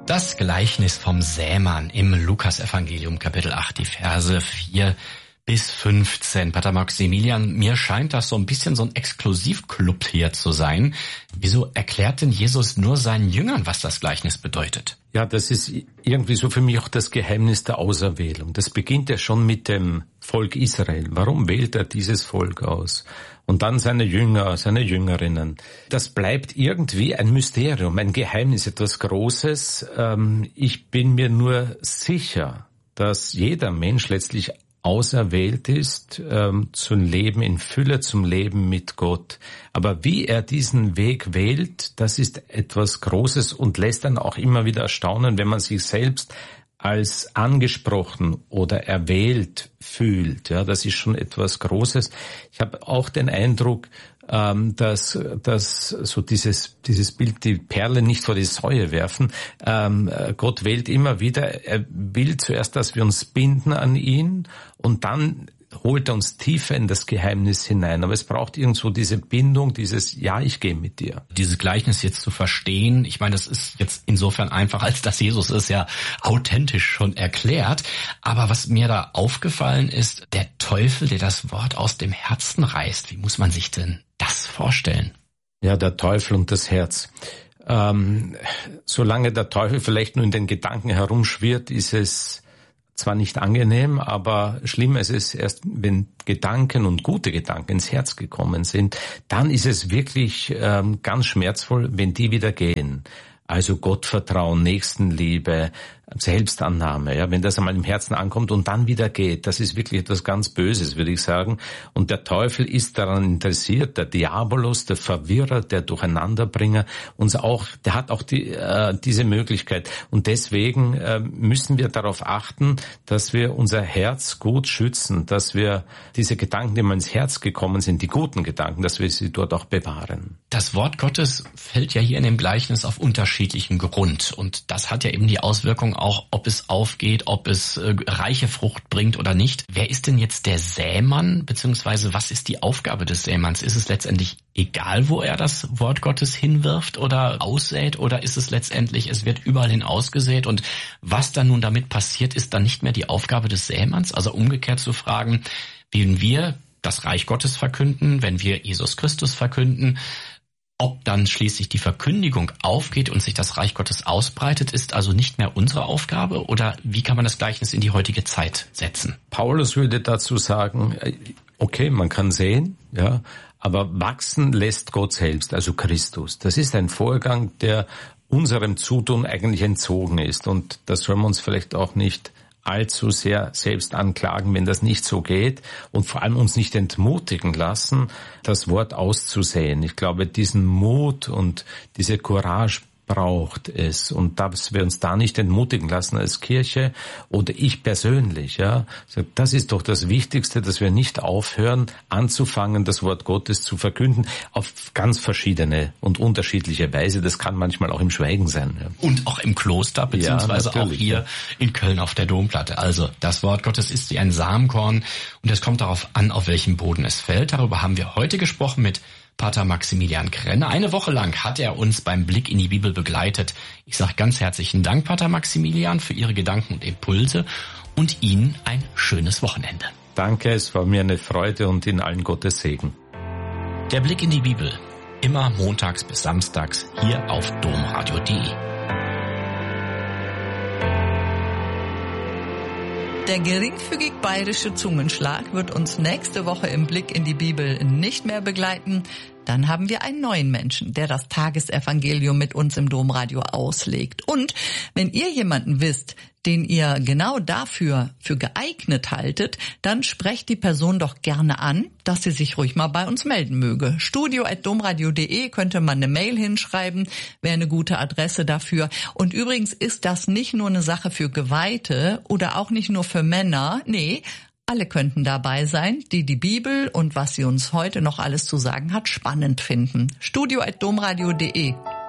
Das Gleichnis vom Sämann im Lukasevangelium Kapitel 8, die Verse 4 bis 15. Pater Maximilian, mir scheint das so ein bisschen so ein Exklusivclub hier zu sein. Wieso erklärt denn Jesus nur seinen Jüngern, was das Gleichnis bedeutet? Ja, das ist irgendwie so für mich auch das Geheimnis der Auserwählung. Das beginnt ja schon mit dem Volk Israel. Warum wählt er dieses Volk aus? Und dann seine Jünger, seine Jüngerinnen. Das bleibt irgendwie ein Mysterium, ein Geheimnis, etwas Großes. Ich bin mir nur sicher, dass jeder Mensch letztlich auserwählt ist, zum Leben in Fülle, zum Leben mit Gott. Aber wie er diesen Weg wählt, das ist etwas Großes und lässt dann auch immer wieder erstaunen, wenn man sich selbst als angesprochen oder erwählt fühlt. Ja, das ist schon etwas Großes. Ich habe auch den Eindruck, dass so dieses Bild, die Perle nicht vor die Säue werfen. Gott wählt immer wieder. Er will zuerst, dass wir uns binden an ihn und dann holt er uns tiefer in das Geheimnis hinein. Aber es braucht irgendwo diese Bindung, dieses Ja, ich gehe mit dir. Dieses Gleichnis jetzt zu verstehen, ich meine, das ist jetzt insofern einfach, als dass Jesus es ja authentisch schon erklärt. Aber was mir da aufgefallen ist, der Teufel, der das Wort aus dem Herzen reißt. Wie muss man sich denn das vorstellen? Ja, der Teufel und das Herz. Solange der Teufel vielleicht nur in den Gedanken herumschwirrt, ist es zwar nicht angenehm, aber schlimm ist es erst, wenn Gedanken und gute Gedanken ins Herz gekommen sind, dann ist es wirklich ganz schmerzvoll, wenn die wieder gehen. Also Gottvertrauen, Nächstenliebe, Selbstannahme, ja, wenn das einmal im Herzen ankommt und dann wieder geht, das ist wirklich etwas ganz Böses, würde ich sagen. Und der Teufel ist daran interessiert, der Diabolos, der Verwirrer, der Durcheinanderbringer, der hat auch diese Möglichkeit. Und deswegen müssen wir darauf achten, dass wir unser Herz gut schützen, dass wir diese Gedanken, die mal ins Herz gekommen sind, die guten Gedanken, dass wir sie dort auch bewahren. Das Wort Gottes fällt ja hier in dem Gleichnis auf unterschiedlichen Grund. Und das hat ja eben die Auswirkung auch, ob es aufgeht, ob es reiche Frucht bringt oder nicht. Wer ist denn jetzt der Sämann, beziehungsweise was ist die Aufgabe des Sämanns? Ist es letztendlich egal, wo er das Wort Gottes hinwirft oder aussät, oder ist es letztendlich, es wird überall hin ausgesät und was dann nun damit passiert, ist dann nicht mehr die Aufgabe des Sämanns? Also umgekehrt zu fragen, wenn wir das Reich Gottes verkünden, wenn wir Jesus Christus verkünden, ob dann schließlich die Verkündigung aufgeht und sich das Reich Gottes ausbreitet, ist also nicht mehr unsere Aufgabe? Oder wie kann man das Gleichnis in die heutige Zeit setzen? Paulus würde dazu sagen, okay, man kann sehen, ja, aber wachsen lässt Gott selbst, also Christus. Das ist ein Vorgang, der unserem Zutun eigentlich entzogen ist. Und das soll man uns vielleicht auch nicht allzu sehr selbst anklagen, wenn das nicht so geht, und vor allem uns nicht entmutigen lassen, das Wort auszusäen. Ich glaube, diesen Mut und diese Courage braucht es, und dass wir uns da nicht entmutigen lassen als Kirche oder ich persönlich, ja. Das ist doch das Wichtigste, dass wir nicht aufhören, anzufangen, das Wort Gottes zu verkünden, auf ganz verschiedene und unterschiedliche Weise. Das kann manchmal auch im Schweigen sein. Ja. Und auch im Kloster, beziehungsweise auch hier in Köln auf der Domplatte. Also das Wort Gottes ist wie ein Samenkorn und es kommt darauf an, auf welchem Boden es fällt. Darüber haben wir heute gesprochen mit Pater Maximilian Krenner. Eine Woche lang hat er uns beim Blick in die Bibel begleitet. Ich sage ganz herzlichen Dank, Pater Maximilian, für Ihre Gedanken und Impulse und Ihnen ein schönes Wochenende. Danke, es war mir eine Freude und Ihnen allen Gottes Segen. Der Blick in die Bibel, immer montags bis samstags hier auf domradio.de. Der geringfügig bayerische Zungenschlag wird uns nächste Woche im Blick in die Bibel nicht mehr begleiten. Dann haben wir einen neuen Menschen, der das Tagesevangelium mit uns im Domradio auslegt. Und wenn ihr jemanden wisst, den ihr genau dafür für geeignet haltet, dann sprecht die Person doch gerne an, dass sie sich ruhig mal bei uns melden möge. studio@domradio.de könnte man eine Mail hinschreiben, wäre eine gute Adresse dafür. Und übrigens ist das nicht nur eine Sache für Geweihte oder auch nicht nur für Männer, nee, alle könnten dabei sein, die die Bibel und was sie uns heute noch alles zu sagen hat, spannend finden. studio@domradio.de